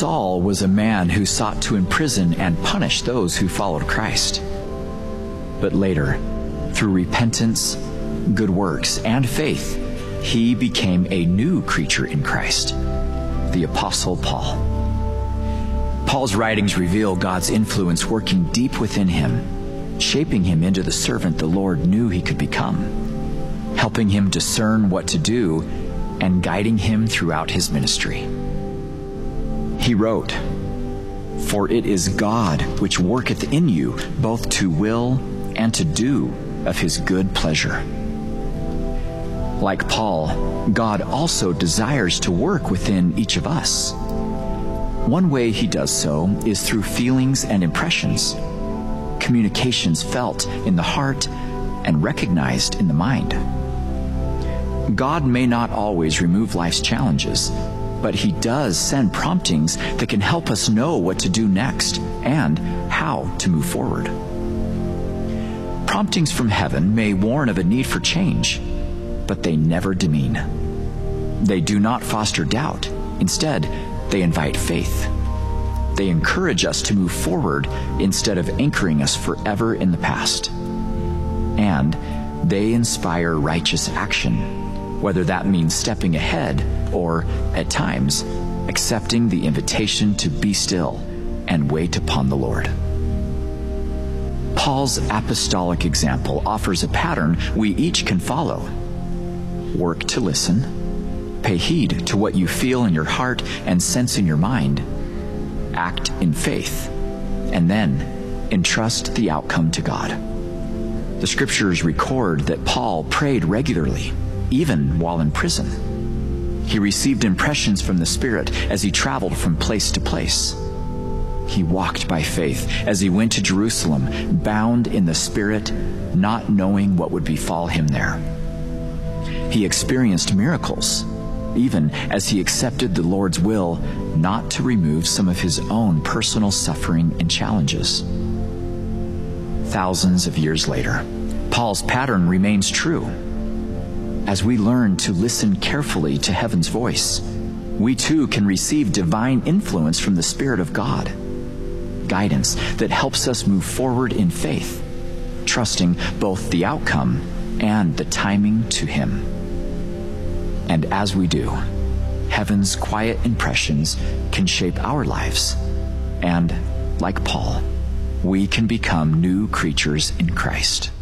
Saul was a man who sought to imprison and punish those who followed Christ. But later, through repentance, good works, and faith, he became a new creature in Christ, the Apostle Paul. Paul's writings reveal God's influence working deep within him, shaping him into the servant the Lord knew he could become, helping him discern what to do, and guiding him throughout his ministry. He wrote, "For it is God which worketh in you both to will and to do of his good pleasure." Like Paul, God also desires to work within each of us. One way he does so is through feelings and impressions, communications felt in the heart and recognized in the mind. God may not always remove life's challenges, but he does send promptings that can help us know what to do next and how to move forward. Promptings from heaven may warn of a need for change, but they never demean. They do not foster doubt. Instead, they invite faith. They encourage us to move forward instead of anchoring us forever in the past. And they inspire righteous action, whether that means stepping ahead or, at times, accepting the invitation to be still and wait upon the Lord. Paul's apostolic example offers a pattern we each can follow. Work to listen, pay heed to what you feel in your heart and sense in your mind, act in faith, and then entrust the outcome to God. The scriptures record that Paul prayed regularly, even while in prison. He received impressions from the Spirit as he traveled from place to place. He walked by faith as he went to Jerusalem, bound in the Spirit, not knowing what would befall him there. He experienced miracles, even as he accepted the Lord's will not to remove some of his own personal suffering and challenges. Thousands of years later, Paul's pattern remains true. As we learn to listen carefully to heaven's voice, we too can receive divine influence from the Spirit of God, guidance that helps us move forward in faith, trusting both the outcome and the timing to Him. And as we do, heaven's quiet impressions can shape our lives, and, like Paul, we can become new creatures in Christ.